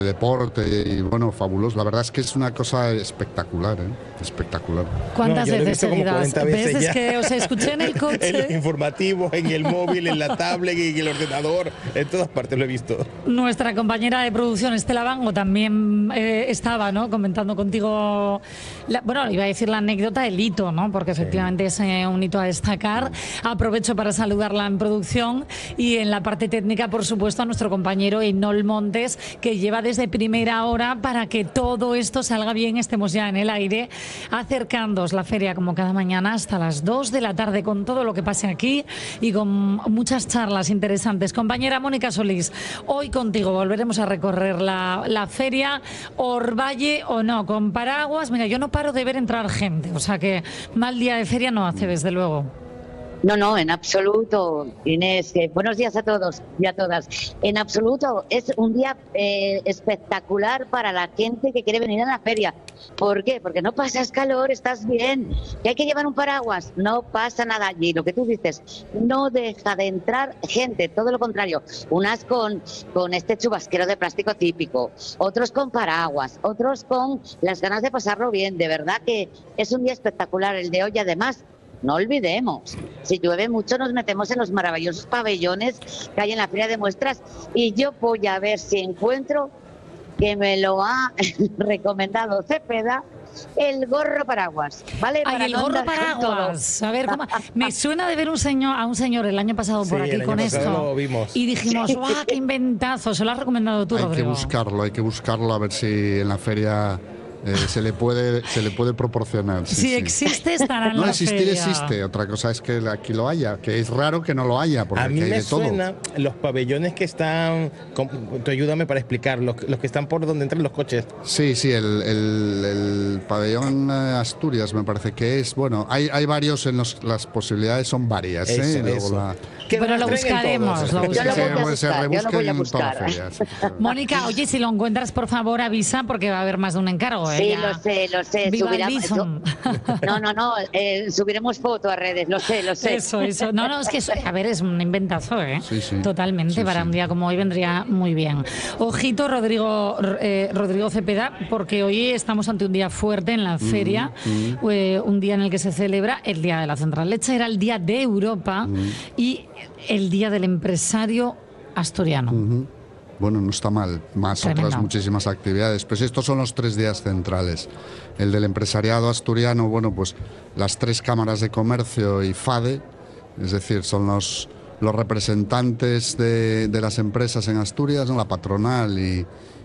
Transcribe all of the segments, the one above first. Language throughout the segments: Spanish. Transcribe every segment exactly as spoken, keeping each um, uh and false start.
deporte y bueno, fabuloso. La verdad es que es una cosa espectacular, ¿eh? Espectacular. ¿Cuántas No, yo lo he veces visto como seguidas? cuarenta veces ¿Ves? ya. Es que os escuché en el En coche. los informativos, en el móvil, en la tablet, en el ordenador, en todas partes lo he visto. Nuestra compañera de producción, Estela Bango, también eh, estaba, ¿no?, comentando contigo, la, bueno, iba a decir la anécdota, el hito, ¿no?, porque efectivamente es eh, un hito a destacar. Aprovecho para saludarla en producción y en la parte técnica, por supuesto, a nuestro compañero Einol Montes, que lleva desde primera hora para que todo esto salga bien, estemos ya en el aire, acercándoos la feria como cada mañana hasta las dos de la tarde con todo lo que pase aquí y con muchas charlas interesantes. Compañera Mónica Solís, hoy contigo volveremos a recorrer la, la feria, Orvalle o no, con paraguas. Mira, yo no paro de ver entrar gente, o sea que mal día de feria no hace, desde luego. No, no, en absoluto, Inés. Eh, buenos días a todos y a todas. En absoluto, es un día eh, espectacular para la gente que quiere venir a la feria. ¿Por qué? Porque no pasas calor, estás bien. ¿Que hay que llevar un paraguas? No pasa nada allí. Lo que tú dices, no deja de entrar gente, todo lo contrario. Unas con, con este chubasquero de plástico típico, otros con paraguas, otros con las ganas de pasarlo bien. De verdad que es un día espectacular el de hoy, además. No olvidemos, si llueve mucho nos metemos en los maravillosos pabellones que hay en la Feria de Muestras y yo voy a ver si encuentro, que me lo ha recomendado Cepeda, el gorro paraguas, ¿vale? Ay, Para el no gorro andar con paraguas. todo. A ver, ¿cómo? Me suena de ver un señor, a un señor el año pasado por Sí, aquí el año con pasado esto. lo vimos. Y dijimos, ¡guau, qué inventazo! Se lo has recomendado tú, Hay que Rodrigo. buscarlo, hay que buscarlo a ver si en la feria eh, se le puede se le puede proporcionar. Sí, Si sí. existe, estará en No, la existir feria. existe. Otra cosa es que aquí lo haya, que es raro que no lo haya, porque A mí aquí hay me de todo. suena los pabellones que están, con- tú ayúdame para explicar, los, los que están por donde entran los coches. Sí, sí, el, el- el pabellón eh, Asturias me parece que es, bueno, hay, hay varios, en los, las posibilidades son varias, ¿eh? Eso, Y luego eso. la- Que Pero lo rastren en buscaremos, todos. lo Yo lo voy a se- se buscar, yo lo rebusca voy a en toda la buscar. feria, sí, sí. Mónica, oye, si lo encuentras, por favor, avisa, porque va a haber más de un encargo. ¿eh? Sí, Ya. lo sé, lo sé. Viva el subirá- Bison. No, no, no, eh, subiremos foto a redes, lo sé, lo sé. Eso, eso. No, no, es que, eso- a ver, es un inventazo, ¿eh? Sí, sí. Totalmente, Sí, para sí. un día como hoy vendría muy bien. Ojito, Rodrigo, eh, Rodrigo Cepeda, porque hoy estamos ante un día fuerte en la feria, eh, un día en el que se celebra el Día de la Central Lechera, el Día de Europa y el Día del Empresario Asturiano. Ujú. Bueno, no está mal, más Tremendo. otras muchísimas actividades. Pues estos son los tres días centrales. El del empresariado asturiano, bueno, pues las tres cámaras de comercio y FADE, es decir, son los, los representantes de, de las empresas en Asturias, ¿no? La patronal y,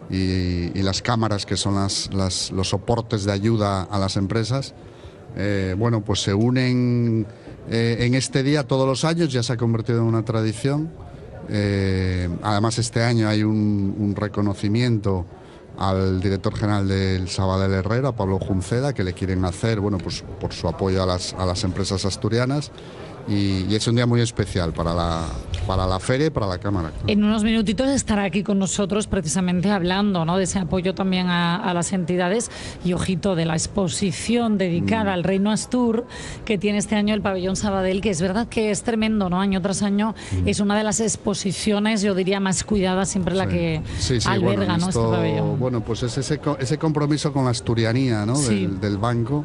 y- y las cámaras, que son las, las- los soportes de ayuda a las empresas. Eh, bueno, pues se unen eh, en este día todos los años, ya se ha convertido en una tradición. Eh, además, este año hay un, un reconocimiento al director general del Sabadell Herrera, Pablo Junceda, que le quieren hacer, bueno, pues por su apoyo a las, a las empresas asturianas. Y, y es un día muy especial para la, para la feria y para la Cámara. En unos minutitos estará aquí con nosotros precisamente hablando, ¿no?, de ese apoyo también a, a las entidades y, ojito, de la exposición dedicada al Reino Astur que tiene este año el pabellón Sabadell, que es verdad que es tremendo, ¿no? Año tras año es una de las exposiciones, yo diría, más cuidadas, siempre la que Sí, sí, alberga, bueno, ¿no?, esto, este pabellón. bueno, pues es ese, co- ese compromiso con la asturianía, ¿no?, Sí. del, del banco.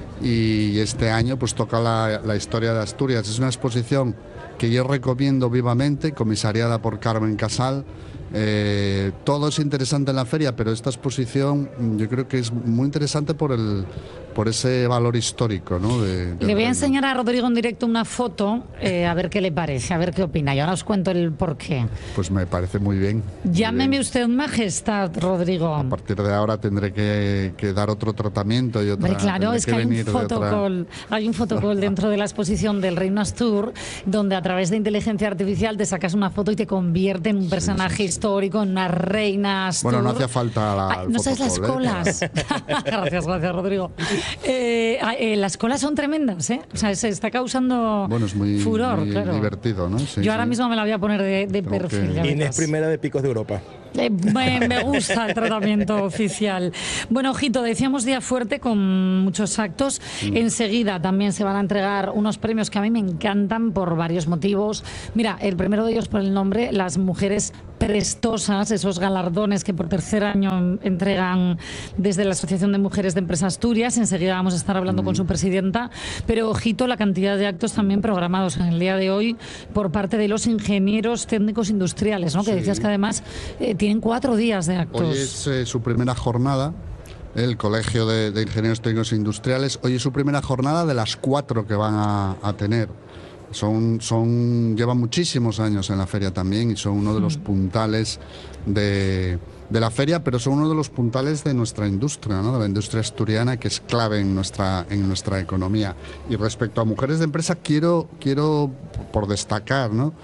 Y este año pues toca la, la historia de Asturias. Es una exposición que yo recomiendo vivamente, comisariada por Carmen Casal. Eh, todo es interesante en la feria, pero esta exposición mm, yo creo que es muy interesante por el por ese valor histórico, ¿no? de- del Le voy a reino. enseñar a Rodrigo en directo una foto, eh, a ver qué le parece, a ver qué opina. Y ahora os cuento el porqué. Pues me parece muy bien. muy Llámeme bien. usted majestad, Rodrigo. A partir de ahora tendré que, que dar otro tratamiento y otra. Hombre, claro, tendré es que hay un venir de otra- fotocall, hay un fotocall dentro de la exposición del Reino Astur, donde a través de inteligencia artificial te sacas una foto y te convierte en un personaje histórico, en una reina Astur. Bueno, no hacía falta la, Ay, el no sabes las fotocall, ¿eh? colas. gracias, gracias, Rodrigo. Eh, eh, las colas son tremendas, ¿eh? O sea, se está causando Bueno, es muy, furor, muy claro. divertido, ¿no? Sí, Yo ahora sí. mismo me la voy a poner de, de Tengo perfil. que- ya Inés verás. Primera de Picos de Europa. Eh, me, me gusta el tratamiento oficial. Bueno, ojito, decíamos día fuerte con muchos actos. Mm. Enseguida también se van a entregar unos premios que a mí me encantan por varios motivos. Mira, el primero de ellos por el nombre, las mujeres prestosas, esos galardones que por tercer año entregan desde la Asociación de Mujeres de Empresa Asturias. Enseguida vamos a estar hablando mm. con su presidenta. Pero ojito, la cantidad de actos también programados en el día de hoy por parte de los ingenieros técnicos industriales, ¿no? Que sí. decías que además eh, tienen cuatro días de actos. Hoy es eh, su primera jornada, el Colegio de, de Ingenieros Técnicos Industriales. Hoy es su primera jornada de las cuatro que van a, a tener. Son, son, llevan muchísimos años en la feria también y son uno de los puntales de, de la feria, pero son uno de los puntales de nuestra industria, ¿no? De la industria asturiana, que es clave en nuestra, en nuestra economía. Y respecto a mujeres de empresa, quiero, quiero por destacar, ¿no?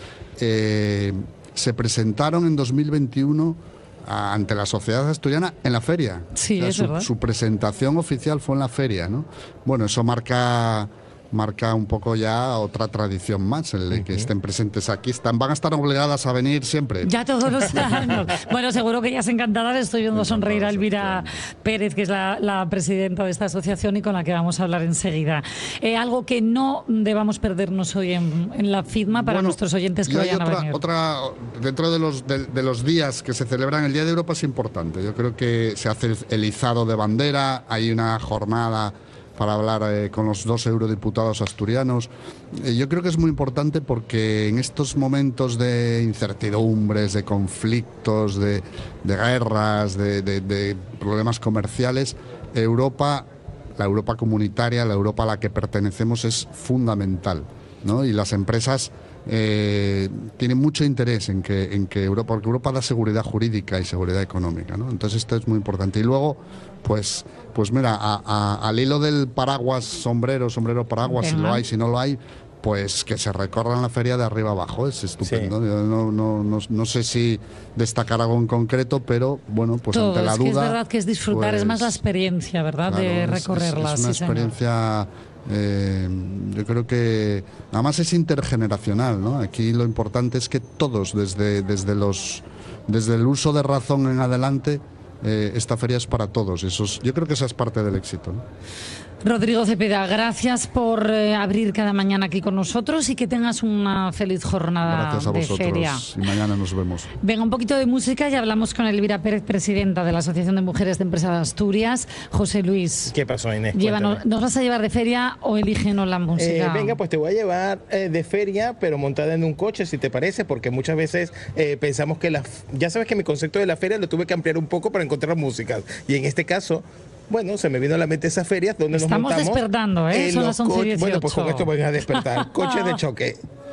Eh, se presentaron en dos mil veintiuno ante la sociedad asturiana en la feria. Sí, o sea, es su, verdad. Su presentación oficial fue en la feria, ¿no? Bueno, eso marca... marca un poco ya otra tradición más, el de que uh-huh. estén presentes aquí. Están, van a estar obligadas a venir siempre. Ya todos los años. Bueno, seguro que ellas encantadas. Estoy viendo sonreír a Elvira Pérez, que es la, la presidenta de esta asociación y con la que vamos a hablar enseguida. Eh, algo que no debamos perdernos hoy en, en la FIDMA para bueno, nuestros oyentes que vayan otra, a venir. Otra, dentro de los, de, de los días que se celebran, el Día de Europa es importante. Yo creo que se hace el, el izado de bandera, hay una jornada para hablar eh, con los dos eurodiputados asturianos. Eh, yo creo que es muy importante porque en estos momentos de incertidumbres, de conflictos, de, de guerras, de, de, de problemas comerciales, Europa, la Europa comunitaria, la Europa a la que pertenecemos es fundamental, ¿no? Y las empresas eh, tienen mucho interés en que, en que Europa, porque Europa da seguridad jurídica y seguridad económica, ¿no? Entonces esto es muy importante. Y luego, pues, pues mira, a, a, al hilo del paraguas, sombrero, sombrero paraguas, okay, si lo hay, si no lo hay, pues que se recorran la feria de arriba abajo, es estupendo. Sí. Yo no, no, no, no sé si destacar algo en concreto, pero bueno, pues todo, ante la es duda... Que es verdad que es disfrutar, pues, es más la experiencia, ¿verdad? Claro, de es, recorrerla. Es, es una sí, experiencia... Eh, yo creo que además es intergeneracional, ¿no? Aquí lo importante es que todos, desde, desde, los, desde el uso de razón en adelante, eh, esta feria es para todos. Eso es, yo creo que esa es parte del éxito, ¿no? Rodrigo Cepeda, gracias por eh, abrir cada mañana aquí con nosotros y que tengas una feliz jornada gracias a de vosotros, feria. Y mañana nos vemos. Venga, un poquito de música y hablamos con Elvira Pérez, presidenta de la Asociación de Mujeres de Empresa de Asturias. José Luis. ¿Qué pasó, Inés? Llévanos, ¿nos vas a llevar de feria o elígenos la música? Eh, venga, pues te voy a llevar eh, de feria, pero montada en un coche, si te parece, porque muchas veces eh, pensamos que la... Ya sabes que mi concepto de la feria lo tuve que ampliar un poco para encontrar música. Y en este caso... Bueno, se me vino a la mente esas ferias donde Estamos nos montamos. Estamos despertando, ¿eh? Son las once y dieciocho. Bueno, pues con esto voy a despertar. Coches de choque.